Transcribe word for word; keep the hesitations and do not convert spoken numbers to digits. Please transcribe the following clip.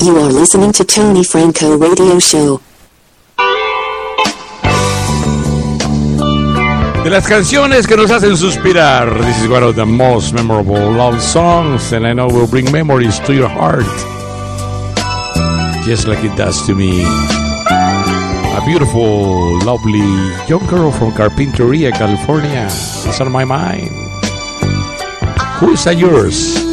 You are listening to Tony Franco Radio Show. De las canciones que nos hacen suspirar, this is one of the most memorable love songs, and I know will bring memories to your heart, just like it does to me. A beautiful, lovely young girl from Carpinteria, California is on my mind. Who is that yours?